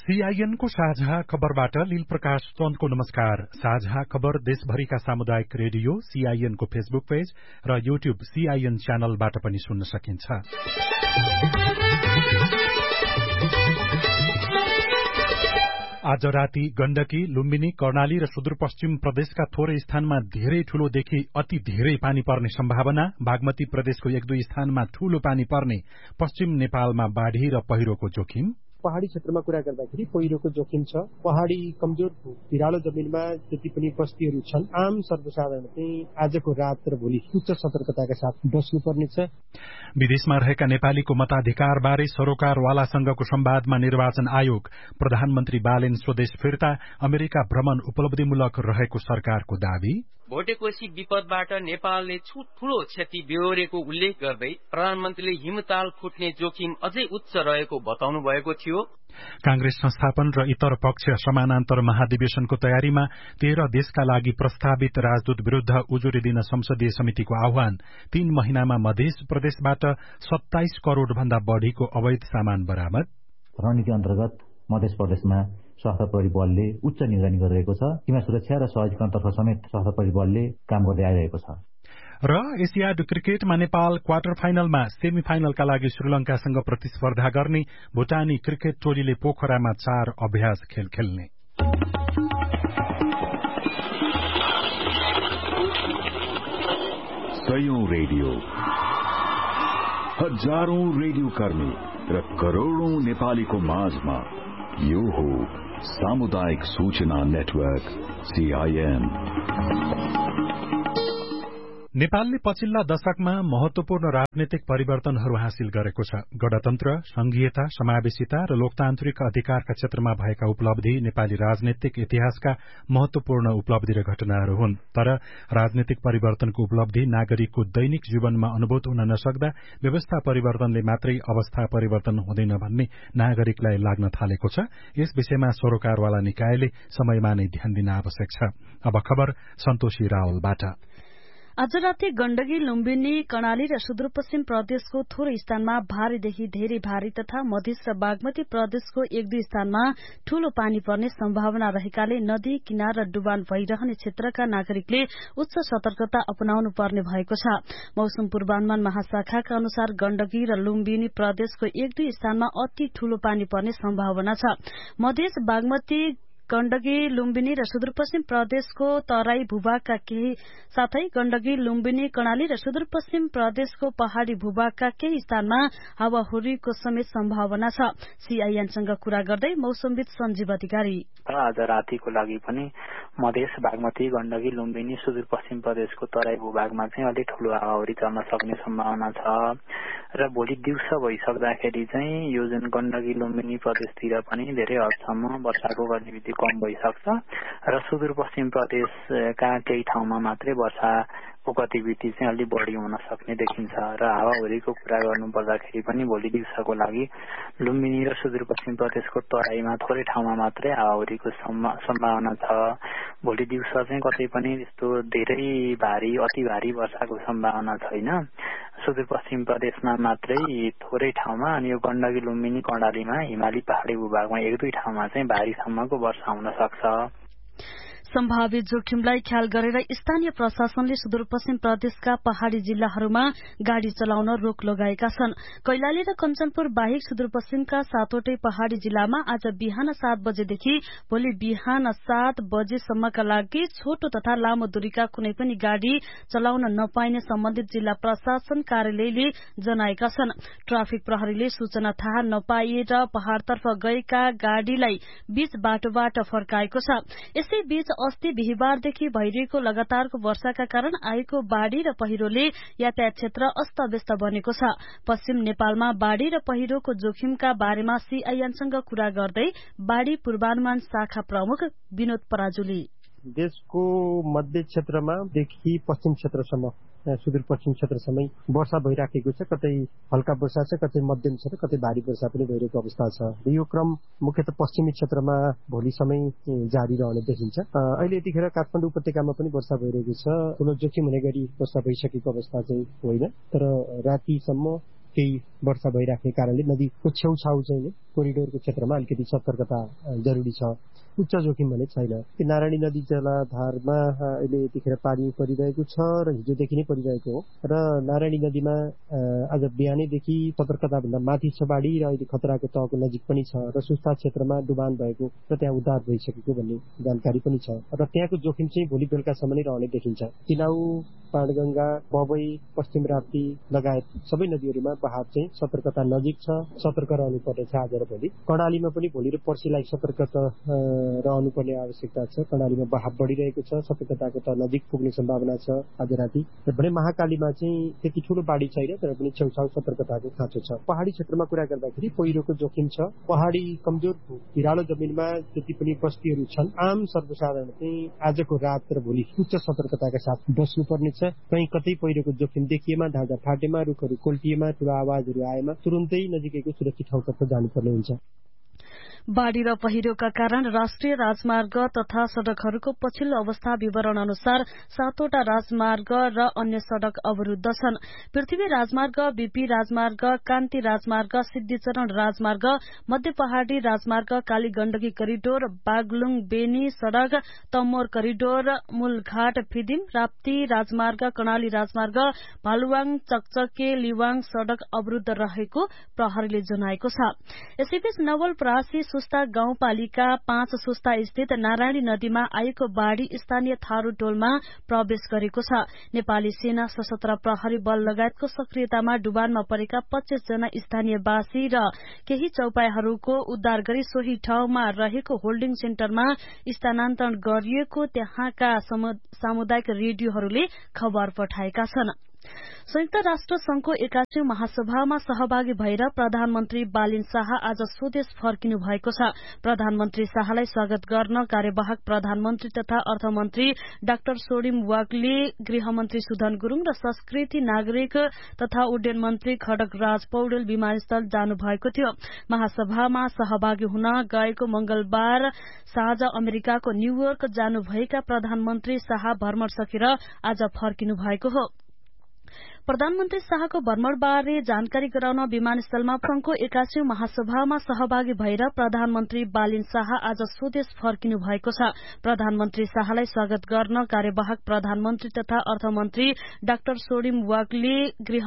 CIN को साझा खबरबाट लील प्रकाश चन्दको नमस्कार। साझा खबर देशभरिका सामुदायिक रेडियो सीआईएन को फेसबुक पेज र यूट्यूब सीआईएन च्यानलबाट पनि सुन्न सकिन्छ। आज राति गण्डकी, लुम्बिनी, कर्णाली र सुदूरपश्चिम प्रदेशका थोरै स्थानमा धेरै ठूलोदेखि अति धेरै पानी पर्ने सम्भावना। बागमती प्रदेशको एक दुई स्थानमा ठूलो पानी पर्ने। पश्चिम नेपालमा बाढ़ी र पहिरोको जोखिम। पहाड़ी क्षेत्रमा कुरा गर्दाखेरि पहिरोको जोखिम छ। पहाड़ी कमजोर भिरालो जमिनमा जति पनि बस्तीहरू छन्, आम सर्वसाधारण चाहिँ आजको रात र भोलि उच्च सतर्कताका साथ बस्नुपर्नेछ। विदेशमा रहेका नेपालीको मताधिकार बारे सरोकारवालासँगको संवादमा निर्वाचन आयोग। प्रधानमन्त्री बालेन स्वदेश फिर्ता, अमेरिका भ्रमण उपलब्धिमूलक रहेको सरकारको दावी। भोटेकोशी विपदबाट नेपालले ठूलो क्षति बेहोरेको उल्लेख गर्दै प्रधानमन्त्रीले हिमताल फुट्ने जोखिम अझै उच्च रहेको बताउनु भएको थियो। कांग्रेस संस्थापन र इतर पक्ष समानान्तर महाधिवेशनको तयारीमा 13 देशका लागि प्रस्तावित राजदूत विरूद्ध उजुरी दिन संसदीय समितिको आह्वान। 3 महिनामा मध्य प्रदेशबाट 27 करोड़ भन्दा बढ़ीको अवैध सामान बरामद। रणनीति अन्तर्गत मध्य प्रदेशमा सशस्त्र प्रहरी बलले उच्च निगरानी गरिरहेको छ। सीमा सुरक्षा र सहजीकरणतर्फ समेत सशस्त्र प्रहरी बलले काम गर्दै आइरहेको छ। र एसियाड क्रिकेटमा नेपाल क्वार्टर फाइनलमा सेमी फाइनलका लागि श्रीलंकासँग प्रतिस्पर्धा गर्ने। भुटानी क्रिकेट टोलीले पोखरामा 4 अभ्यास खेल खेल्ने। सयौं रेडियो, हजारौं रेडियो कर्मी र करोड़ौं नेपालीको माझमा यो हो सामुदायिक सूचना नेटवर्क सीआईएन। नेपालले पछिल्ला दशकमा महत्वपूर्ण राजनीतिक परिवर्तनहरू हासिल गरेको छ। गणतन्त्र, संघीयता, समावेशिता र लोकतान्त्रिक अधिकारका क्षेत्रमा भएका उपलब्धि नेपाली राजनीतिक इतिहासका महत्वपूर्ण उपलब्धि र घटनाहरू हुन्। तर राजनीतिक परिवर्तनको उपलब्धि नागरिकको दैनिक जीवनमा अनुभूत हुन नसक्दा व्यवस्था परिवर्तनले मात्रै अवस्था परिवर्तन हुँदैन भन्ने नागरिकलाई लाग्न थालेको छ। यस विषयमा सरोकारवाला निकायले समयमा नै ध्यान दिन आवश्यक छ। अब खबर सन्तोषी रावलबाट। आज राति गण्डकी, लुम्बिनी, कर्णाली र सुदूरपश्चिम प्रदेशको थोरै स्थानमा भारीदेखि धेरै भारी तथा मध्य र बागमती प्रदेशको एक दुई स्थानमा ठूलो पानी पर्ने सम्भावना रहेकाले नदी किनार र डुबान भइरहने क्षेत्रका नागरिकले उच्च सतर्कता अपनाउनु पर्ने भएको छ। मौसम पूर्वानुमान महाशाखाका अनुसार गण्डकी र लुम्बिनी प्रदेशको एक दुई स्थानमा अति ठूलो पानी पर्ने सम्भावना छ। मधेस, बागमती, गण्डकी, लुम्बिनी र सुदूरपश्चिम प्रदेशको तराई भूभागका केही साथै गण्डकी, लुम्बिनी, कर्णाली र सुदूरपश्चिम प्रदेशको पहाड़ी भूभागका केही स्थानमा हावाहुरीको समेत सम्भावना छ। सीआईएनसँग कुरा गर्दै मौसमविद सञ्जीव अधिकारी, आज रातिको लागि पनि मधेस, बागमती, गण्डकी, लुम्बिनी, सुदूरपश्चिम प्रदेशको तराई भूभागमा चाहिँ अलि ठूलो हावाहुरी चल्न सक्ने सम्भावना छ र भोलि दिउँसो भइसक्दाखेरि चाहिँ यो जुन गण्डकी, लुम्बिनी प्रदेशतिर पनि धेरै हदसम्म वर्षाको गतिविधि कम भइसक्छ र सुदूरपश्चिम प्रदेशका केही ठाउँमा मात्रै वर्षाको गतिविधि चाहिँ अलि बढी हुन सक्ने देखिन्छ र हावाहुरीको कुरा गर्नु पर्दाखेरि पनि भोलि दिउँसोको लागि लुम्बिनी र सुदूरपश्चिम प्रदेशको तराईमा थोरै ठाउँमा मात्रै हावाहुरीको सम्भावना छ। भोलि दिउँसो चाहिँ कतै पनि त्यस्तो धेरै भारी अति भारी वर्षाको सम्भावना छैन। सुदूरपश्चिम प्रदेशमा मात्रै थोरै ठाउँमा अनि यो गण्डकी, लुम्बिनी, कर्णालीमा हिमाली पहाड़ी भूभागमा एक दुई ठाउँमा चाहिँ भारीसम्मको वर्षा हुन सक्छ। सम्भावित जोखिमलाई ख्याल गरेर स्थानीय प्रशासनले सुदूरपश्चिम प्रदेशका पहाड़ी जिल्लाहरूमा गाड़ी चलाउन रोक लगाएका छन्। कैलाली र कञ्चनपुर बाहेक सुदूरपश्चिमका 7वटै पहाड़ी जिल्लामा आज बिहान 7 बजेदेखि भोलि बिहान 7 बजेसम्मका लागि छोटो तथा लामो दूरीका कुनै पनि गाड़ी चलाउन नपाइने सम्बन्धित जिल्ला प्रशासन कार्यालयले जनाएका छन्। ट्राफिक प्रहरीले सूचना थाहा नपाएर पहाड़तर्फ गएका गाड़ीलाई बीच बाटोबाट फर्काएको छ। यसैबीच अस्ति बिहिबारदेखि भइरहेको लगातारको वर्षाका कारण आएको बाढ़ी र पहिरोले यातायात क्षेत्र अस्तव्यस्त बनेको छ। पश्चिम नेपालमा बाढ़ी र पहिरोको जोखिमका बारेमा सीआईएनसँग कुरा गर्दै बाढ़ी पूर्वानुमान शाखा प्रमुख विनोद पराजुली, देशको मध्य क्षेत्रमादेखि पश्चिम क्षेत्रसम्म सुदूरपश्चिम क्षेत्रसम्मै वर्षा भइराखेको छ। कतै हल्का वर्षा छ, कतै मध्यम छ, कतै भारी वर्षा पनि भइरहेको अवस्था छ। यो क्रम मुख्यतः पश्चिमी क्षेत्रमा भोलिसम्मै जारी रहने देखिन्छ। अहिले यतिखेर काठमाडौँ उपत्यकामा पनि वर्षा भइरहेको छ। ठूलो जोखिम हुने गरी वर्षा भइसकेको अवस्था चाहिँ होइन, तर रातिसम्म केही वर्षा भइराख्ने कारणले नदीको छेउछाउ चाहिँ कोरिडोरको क्षेत्रमा अलिकति सतर्कता जरुरी छ। उच्च जोखिम भने छैन। नारायणी नदी जलाधारमा अहिले यतिखेर पानी परिरहेको छ र हिजोदेखि नै परिरहेको हो र नारायणी नदीमा आज बिहानैदेखि सतर्कताभन्दा माथि छ बाढी र अहिले खतराको तहको नजिक पनि छ र सुस्ता क्षेत्रमा डुबान भएको र त्यहाँ उद्धार भइसकेको भन्ने जानकारी पनि छ र त्यहाँको जोखिम चाहिँ भोलि बेलुकासम्म नै रहने देखिन्छ। तिलाउ, पाँडगंगा, बबई, पश्चिम राप्ती लगायत सबै नदीहरूमा बहाव चाहिँ सतर्कता नजिक छ। सतर्क रहनुपर्नेछ आज र भोलि। कर्णालीमा पनि भोलि र पर्सिलाई सतर्कता रहनुपर्ने आवश्यकता छ। कर्णालीमा बहाव बढिरहेको छ, सतर्कताको त नजिक पुग्ने सम्भावना छ आज राति। भने महाकालीमा चाहिँ त्यति ठूलो बाढी छैन तर पनि छेउछाउ सतर्कताको खाँचो छ। पहाडी क्षेत्रमा कुरा गर्दाखेरि पहिरोको जोखिम छ। पहाडी कमजोर भिरालो जमिनमा जति पनि बस्तीहरू छन् आम सर्वसाधारण चाहिँ आजको रात र भोलि उच्च सतर्कताका साथ बस्नुपर्नेछ। कहीँ कतै पहिरोको जोखिम देखिएमा, ढाँचा फाटेमा, रुखहरू कोल्टिएमा, ठूलो आवाजहरू आएमा तुरुन्तै नजिकैको सुरक्षित ठाउँतर्फ जानुपर्ने हुन्छ। बाढ़ी र पहिरोका कारण राष्ट्रिय राजमार्ग तथा सड़कहरूको पछिल्लो अवस्था विवरण अनुसार 7वटा राजमार्ग र अन्य सड़क अवरूद्ध छन्। पृथ्वी राजमार्ग, बीपी राजमार्ग, कान्ति राजमार्ग, सिद्धिचरण राजमार्ग, मध्य पहाड़ी राजमार्ग, काली गण्डकी करिडोर, बागलुङ बेनी सड़क, तमोर करिडोर, मूलघाट फिदिम, राप्ती राजमार्ग, कर्णाली राजमार्ग, भालुवाङ चकचके लिवाङ सड़क अवरूद्ध रहेको प्रहरीले जनाएको छ। यसैबीच नवलपरासी सुस्ता गाउँपालिका 5 सुस्ता स्थित नारायणी नदीमा आएको बाढ़ी स्थानीय थारू टोलमा प्रवेश गरेको छ। नेपाली सेना, सशस्त्र प्रहरी बल लगायतको सक्रियतामा डुबानमा परेका 25 जना स्थानीयवासी र केही चौपाईहरूको उद्धार गरी सोही ठाउँमा रहेको होल्डिङ सेन्टरमा स्थानान्तरण गरिएको त्यहाँका सामुदायिक रेडियोहरूले खबर पठाएका छन्। संयुक्त राष्ट्र संघको 81औं महासभामा सहभागी भएर प्रधानमन्त्री बालिन शाह आज स्वदेश फर्किनु भएको छ। प्रधानमन्त्री शाहलाई स्वागत गर्न कार्यवाहक प्रधानमन्त्री तथा अर्थमन्त्री डाक्टर सोडिम वाग्ले, गृहमन्त्री सुधन गुरूङ र संस्कृति, नागरिक तथा उड्डयन मन्त्री खड्गराज पौडेल विमानस्थल जानु भएको थियो। महासभामा सहभागी हुन गएको मंगलबार साँझ अमेरिकाको न्यूयोर्क जानुभएका प्रधानमन्त्री शाह भ्रमण सकेर आज फर्किनु भएको हो। प्रधानमन्त्री शाहको भ्रमणबारे जानकारी गराउन विमानस्थलमा संघको 81औं महासभामा सहभागी भएर प्रधानमन्त्री बालिन शाह आज स्वदेश फर्किनु भएको छ। प्रधानमन्त्री शाहलाई स्वागत गर्न कार्यवाहक प्रधानमन्त्री तथा अर्थमन्त्री डाक्टर सोडिम वाग्ले,